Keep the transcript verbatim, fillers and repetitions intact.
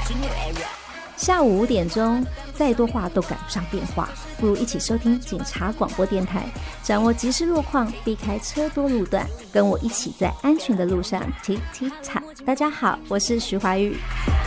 下午五点钟，再多话都赶不上变化，不如一起收听警察广播电台，掌握即时路况，避开车多路段，跟我一起在安全的路上踢踢踏。大家好，我是徐怀钰。